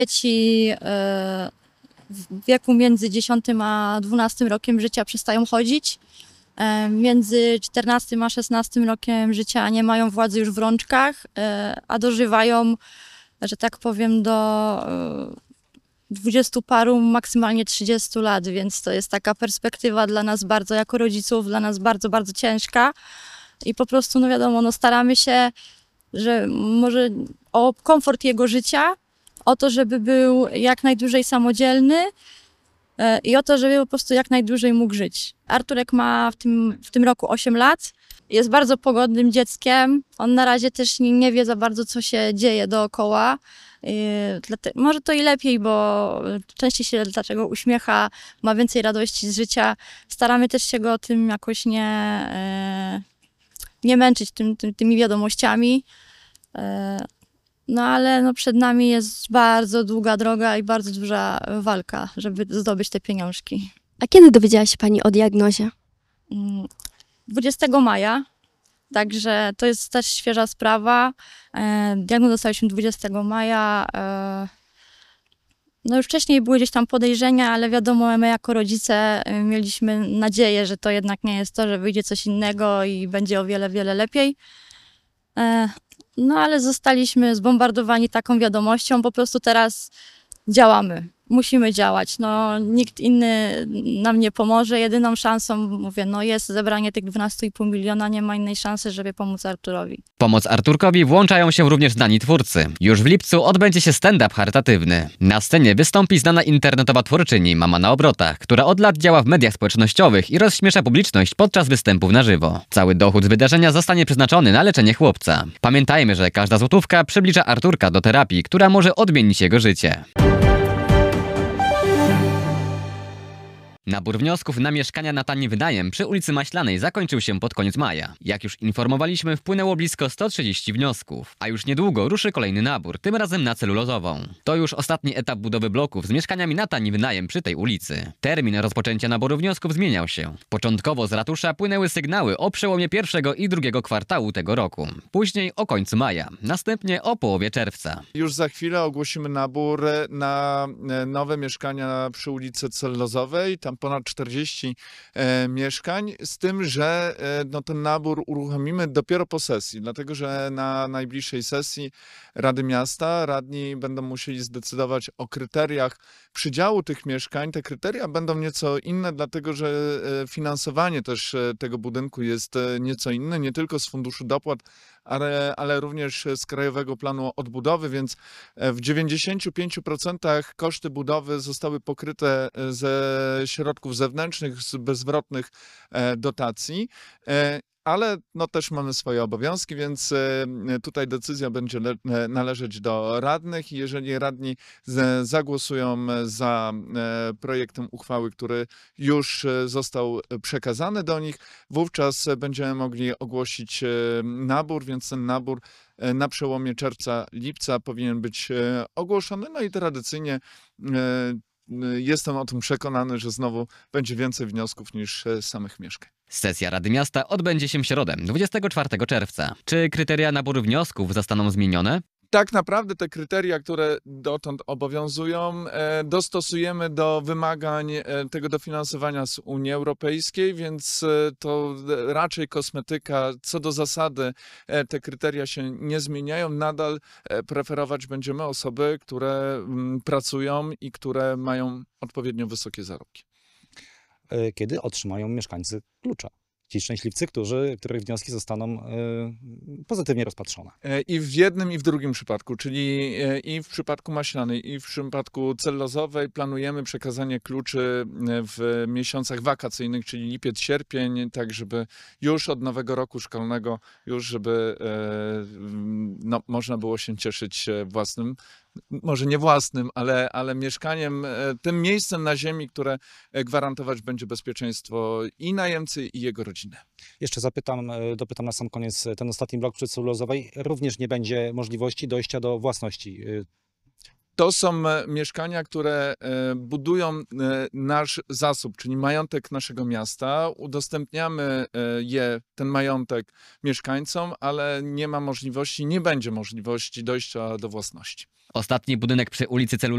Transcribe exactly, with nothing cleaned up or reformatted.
Dzieci e, w wieku między dziesiątym a dwunastym rokiem życia przestają chodzić. E, między czternastym a szesnastym rokiem życia nie mają władzy już w rączkach, e, a dożywają, że tak powiem, do e, dwudziestu paru, maksymalnie trzydziestu lat, więc to jest taka perspektywa dla nas bardzo, jako rodziców, dla nas bardzo, bardzo ciężka. I po prostu, no wiadomo, no staramy się, że może o komfort jego życia, o to, żeby był jak najdłużej samodzielny e, i o to, żeby po prostu jak najdłużej mógł żyć. Arturek ma w tym, w tym roku osiem lat. Jest bardzo pogodnym dzieckiem. On na razie też nie, nie wie za bardzo, co się dzieje dookoła. Yy, dlate- może to i lepiej, bo częściej się dlaczego uśmiecha, ma więcej radości z życia. Staramy też się go tym jakoś nie, e, nie męczyć tym, tym, tymi wiadomościami. E, No ale no przed nami jest bardzo długa droga i bardzo duża walka, żeby zdobyć te pieniążki. A kiedy dowiedziała się Pani o diagnozie? Mm, dwudziestego maja, także to jest też świeża sprawa. E, Diagnozę dostaliśmy dwudziestego maja. E, No już wcześniej były gdzieś tam podejrzenia, ale wiadomo, my jako rodzice e, mieliśmy nadzieję, że to jednak nie jest to, że wyjdzie coś innego i będzie o wiele, wiele lepiej. E, No ale zostaliśmy zbombardowani taką wiadomością, po prostu teraz działamy. Musimy działać. No, nikt inny nam nie pomoże. Jedyną szansą, mówię, no jest zebranie tych dwunastu i pół miliona, nie ma innej szansy, żeby pomóc Arturowi. W pomoc Arturkowi włączają się również znani twórcy. Już w lipcu odbędzie się stand-up charytatywny. Na scenie wystąpi znana internetowa twórczyni Mama na obrotach, która od lat działa w mediach społecznościowych i rozśmiesza publiczność podczas występów na żywo. Cały dochód z wydarzenia zostanie przeznaczony na leczenie chłopca. Pamiętajmy, że każda złotówka przybliża Arturka do terapii, która może odmienić jego życie. Nabór wniosków na mieszkania na tani wynajem przy ulicy Maślanej zakończył się pod koniec maja. Jak już informowaliśmy, wpłynęło blisko sto trzydzieści wniosków, a już niedługo ruszy kolejny nabór, tym razem na celulozową. To już ostatni etap budowy bloków z mieszkaniami na tani wynajem przy tej ulicy. Termin rozpoczęcia naboru wniosków zmieniał się. Początkowo z ratusza płynęły sygnały o przełomie pierwszego i drugiego kwartału tego roku. Później o końcu maja, następnie o połowie czerwca. Już za chwilę ogłosimy nabór na nowe mieszkania przy ulicy Cellozowej. Tam ponad czterdzieści e, mieszkań, z tym, że e, no, ten nabór uruchomimy dopiero po sesji, dlatego że na najbliższej sesji Rady Miasta radni będą musieli zdecydować o kryteriach przydziału tych mieszkań. Te kryteria będą nieco inne, dlatego że e, finansowanie też e, tego budynku jest e, nieco inne, nie tylko z Funduszu Dopłat, ale, ale również z Krajowego Planu Odbudowy, więc w dziewięćdziesięciu pięciu procentach koszty budowy zostały pokryte ze środków zewnętrznych, z bezzwrotnych dotacji. Ale no też mamy swoje obowiązki, więc tutaj decyzja będzie należeć do radnych i jeżeli radni zagłosują za projektem uchwały, który już został przekazany do nich, wówczas będziemy mogli ogłosić nabór, więc ten nabór na przełomie czerwca, lipca powinien być ogłoszony. No i tradycyjnie jestem o tym przekonany, że znowu będzie więcej wniosków niż samych mieszkań. Sesja Rady Miasta odbędzie się w środę, dwudziestego czwartego czerwca. Czy kryteria naboru wniosków zostaną zmienione? Tak naprawdę te kryteria, które dotąd obowiązują, dostosujemy do wymagań tego dofinansowania z Unii Europejskiej, więc to raczej kosmetyka. Co do zasady te kryteria się nie zmieniają. Nadal preferować będziemy osoby, które pracują i które mają odpowiednio wysokie zarobki. Kiedy otrzymają mieszkańcy klucza? Ci szczęśliwcy, którzy, których wnioski zostaną y, pozytywnie rozpatrzone. I w jednym, i w drugim przypadku, czyli i w przypadku Maślanej, i w przypadku Cellozowej planujemy przekazanie kluczy w miesiącach wakacyjnych, czyli lipiec, sierpień, tak żeby już od nowego roku szkolnego, już żeby no, można było się cieszyć własnym, może nie własnym, ale, ale mieszkaniem, tym miejscem na ziemi, które gwarantować będzie bezpieczeństwo i najemcy, i jego rodziny. Jeszcze zapytam, dopytam na sam koniec, ten ostatni blok przy celulozowej również nie będzie możliwości dojścia do własności. To są e, mieszkania, które e, budują e, nasz zasób, czyli majątek naszego miasta. Udostępniamy e, je, ten majątek mieszkańcom, ale nie ma możliwości, nie będzie możliwości dojścia do własności. Ostatni budynek przy ulicy Celulozowej